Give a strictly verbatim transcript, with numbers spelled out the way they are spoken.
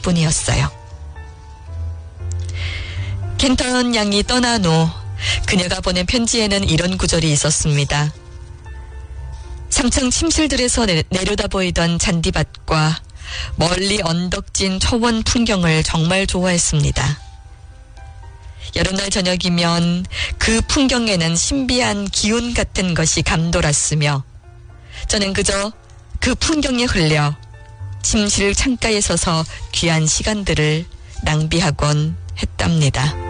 뿐이었어요. 켄턴 양이 떠난 후 그녀가 보낸 편지에는 이런 구절이 있었습니다. 삼층 침실들에서 내, 내려다 보이던 잔디밭과 멀리 언덕진 초원 풍경을 정말 좋아했습니다. 여름날 저녁이면 그 풍경에는 신비한 기운 같은 것이 감돌았으며 저는 그저 그 풍경에 흘려 침실 창가에 서서 귀한 시간들을 낭비하곤 했답니다.